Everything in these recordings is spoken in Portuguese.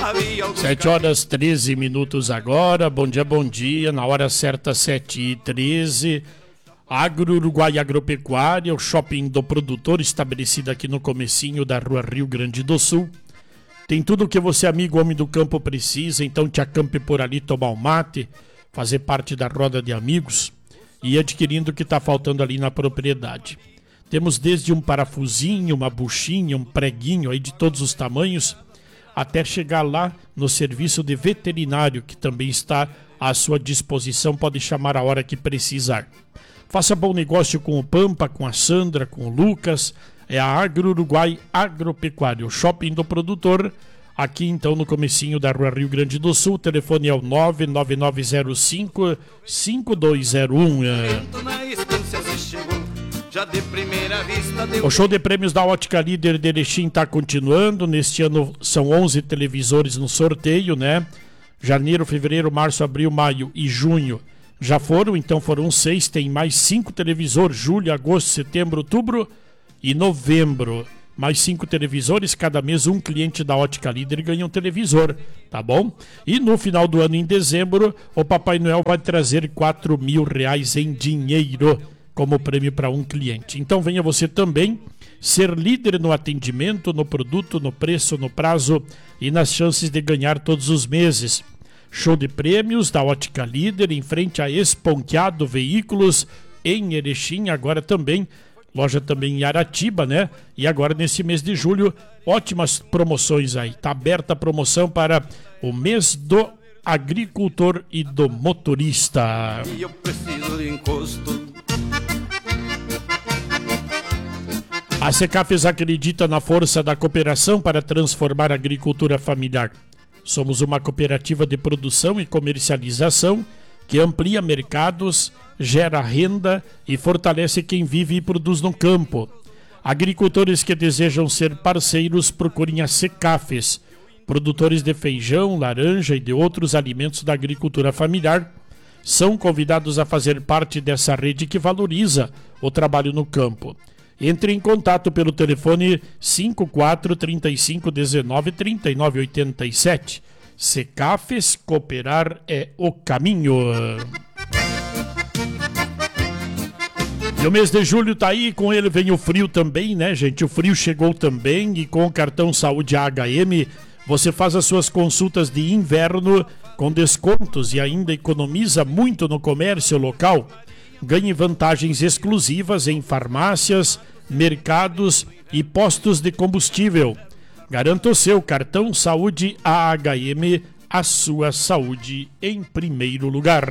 7h13 agora. Bom dia, na hora certa 7h13. Agro Uruguai Agropecuária, o shopping do produtor, estabelecido aqui no comecinho da rua Rio Grande do Sul. Tem tudo o que você, amigo homem do campo, precisa, então te acampe por ali, tomar um mate, fazer parte da roda de amigos e adquirindo o que está faltando ali na propriedade. Temos desde um parafusinho, uma buchinha, um preguinho aí de todos os tamanhos, até chegar lá no serviço de veterinário, que também está à sua disposição, pode chamar a hora que precisar. Faça bom negócio com o Pampa, com a Sandra, com o Lucas. É a Agro Uruguai Agropecuária, o shopping do produtor, aqui então no comecinho da rua Rio Grande do Sul. O telefone é o 99905-5201. O show de prêmios da Ótica Líder de Erechim está continuando. Neste ano são 11 televisores no sorteio, né? Janeiro, fevereiro, março, abril, maio e junho já foram, então foram 6, tem mais 5 televisores, julho, agosto, setembro, outubro e novembro. Mais 5 televisores, cada mês um cliente da Ótica Líder ganha um televisor, tá bom? E no final do ano, em dezembro, o Papai Noel vai trazer R$4.000 em dinheiro como prêmio para um cliente. Então venha você também ser líder no atendimento, no produto, no preço, no prazo e nas chances de ganhar todos os meses. Show de prêmios da Ótica Líder em frente a Esponqueado Veículos em Erechim, agora também, loja também em Aratiba, né? E agora nesse mês de julho, ótimas promoções aí. Tá aberta a promoção para o mês do agricultor e do motorista. E eu preciso de encosto. A Secafes acredita na força da cooperação para transformar a agricultura familiar. Somos uma cooperativa de produção e comercialização que amplia mercados, gera renda e fortalece quem vive e produz no campo. Agricultores que desejam ser parceiros procurem a Secafes. Produtores de feijão, laranja e de outros alimentos da agricultura familiar são convidados a fazer parte dessa rede que valoriza o trabalho no campo. Entre em contato pelo telefone 54 35 19 39 87. Secafes, cooperar é o caminho. E o mês de julho tá aí, com ele vem o frio também, né, gente? O frio chegou também e com o cartão Saúde AHM você faz as suas consultas de inverno com descontos e ainda economiza muito no comércio local. Ganhe vantagens exclusivas em farmácias, mercados e postos de combustível. Garanta o seu cartão Saúde AHM, a sua saúde em primeiro lugar.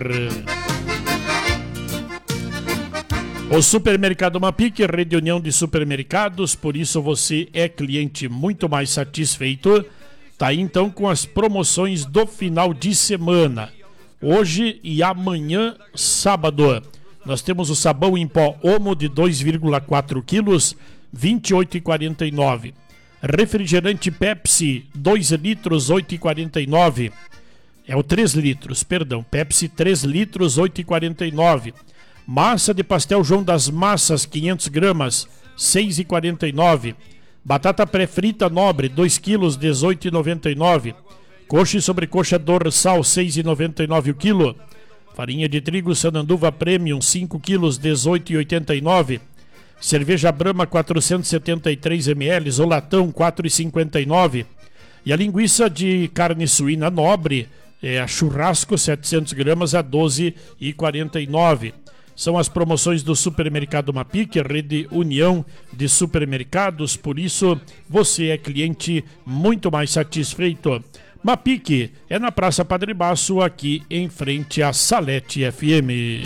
O Supermercado Mapic, Rede União de Supermercados, por isso você é cliente muito mais satisfeito. Tá aí então com as promoções do final de semana. Hoje e amanhã, sábado. Nós temos o sabão em pó Omo de 2,4 quilos, R$ 28,49. Refrigerante Pepsi, 2 litros, R$ 8,49. É o 3 litros, perdão. Pepsi 3 litros, R$ 8,49. Massa de pastel João das Massas, 500 gramas, R$ 6,49. Batata pré-frita Nobre, 2 quilos, R$ 18,99. Coxa e sobrecoxa dorsal, R$ 6,99 o quilo. Farinha de trigo Sananduva Premium, 5 quilos, R$ 18,89. Cerveja Brahma, 473 ml, o latão, R$ 4,59. E a linguiça de carne suína Nobre, a churrasco, 700 gramas, a R$ 12,49. São as promoções do Supermercado Mapic, Rede União de Supermercados, por isso você é cliente muito mais satisfeito. Mapic é na Praça Padre Baço, aqui em frente à Salete FM.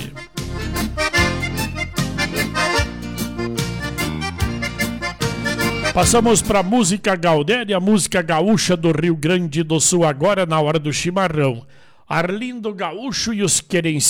Passamos para a música Gaudéria, música gaúcha do Rio Grande do Sul, agora na hora do chimarrão. Arlindo Gaúcho e os Querência.